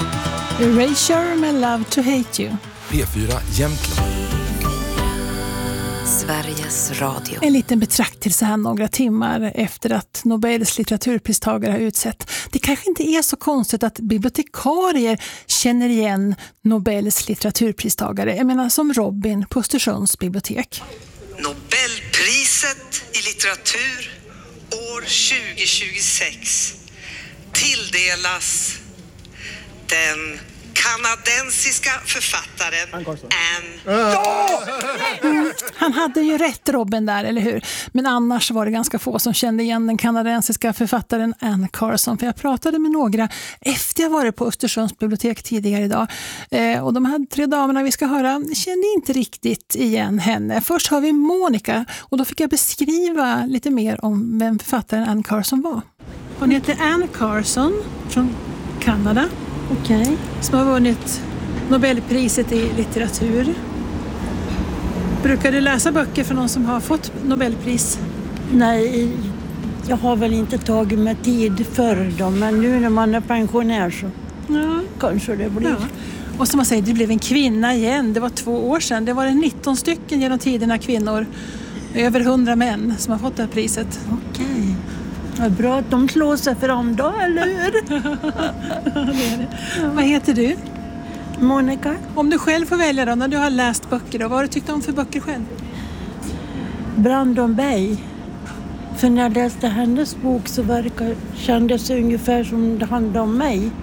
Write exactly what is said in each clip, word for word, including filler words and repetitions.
Erasure med Love to Hate You. P fyra Jämtland. Sveriges Radio. En liten betraktelse här några timmar efter att Nobels litteraturpristagare har utsett. Det kanske inte är så konstigt att bibliotekarier känner igen Nobels litteraturpristagare. Jag menar som Robin på Östersunds bibliotek. Nobelpriset i litteratur år tjugo tjugosex tilldelas den kanadensiska författaren Anne. Mm, han hade ju rätt, Robin, där, eller hur? Men annars var det ganska få som kände igen den kanadensiska författaren Anne Carson. För jag pratade med några efter jag varit på Östersunds bibliotek tidigare idag. Eh, och de här tre damerna vi ska höra kände inte riktigt igen henne. Först har vi Monica och då fick jag beskriva lite mer om vem författaren Anne Carson var. Hon heter Anne Carson från Kanada. Okej. Okay. Som har vunnit Nobelpriset i litteratur. Brukar du läsa böcker för någon som har fått Nobelpris? Nej, jag har väl inte tagit mig tid för dem. Men nu när man är pensionär så ja. Kanske det blir. Ja. Och som man säger, det blev en kvinna igen. Det var två år sedan. Det var det nitton stycken genom tiderna kvinnor. Över hundra män som har fått det här priset. Okej. Okay. Det är bra att de slår sig fram då, eller hur? det är det. Ja. Vad heter du? Monica. Om du själv får välja då, när du har läst böcker då, vad har du tyckt om för böcker själv? Brandon Bay. För när jag läste hennes bok så verkar, kändes det ungefär som det handlade om mig.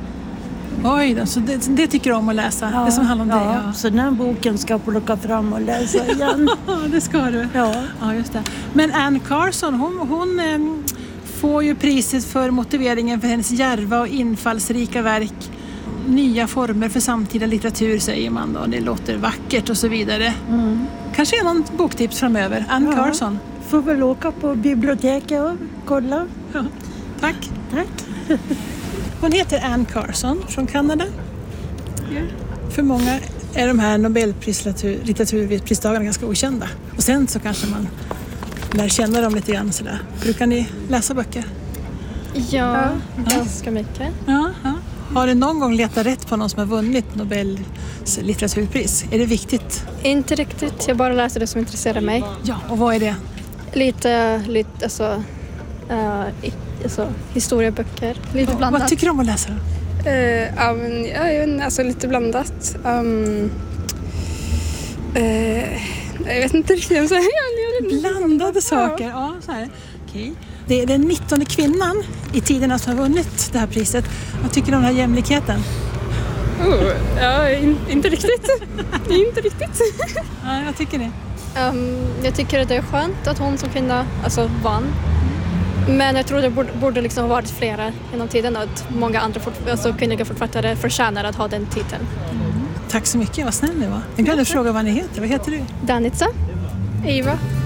Oj då, så det, det tycker du om att läsa? Ja, det som handlar om ja, dig? Ja, så den boken ska jag plocka fram och läsa igen. Det ska du? Ja. Ja, just det. Men Anne Carson, hon... hon äm... får ju priset för motiveringen för hennes djärva och infallsrika verk. Nya former för samtida litteratur, säger man då. Det låter vackert och så vidare. Mm. Kanske är någon boktips framöver. Anne ja. Carson. Får väl åka på biblioteket och kolla. Ja. Tack. Tack. Hon heter Anne Carson från Kanada. Ja. För många är de här Nobelpristagarna ganska okända. Och sen så kanske man lär känna dem lite grann sådär. Brukar ni läsa böcker? Ja, ja. ganska mycket. Ja, ja. Har du någon gång letat rätt på någon som har vunnit Nobels litteraturpris? Är det viktigt? Inte riktigt. Jag bara läser det som intresserar mig. Ja, och vad är det? Lite, lite alltså, uh, alltså historieböcker. Lite och, blandat. Vad tycker du om att läsa då? Uh, ja, men, ja, alltså lite blandat. Um, uh, jag vet inte riktigt. Så här, blandade saker, ja, ja så här. Okej. Det är den nittonde kvinnan i tiderna som har vunnit det här priset. Vad tycker du om den här jämlikheten? Oh, ja, in, inte riktigt. inte riktigt. Ja, jag tycker det. Um, jag tycker att det är skönt att hon som kvinna alltså, vann. Men jag tror det borde, borde liksom ha varit flera genom tiden och att många andra fort, alltså, kvinnliga författare förtjänar att ha den titeln. Mm. Tack så mycket, vad snäll ni var. Jag glömde fråga vad ni heter. Vad heter du? Danica. Eva.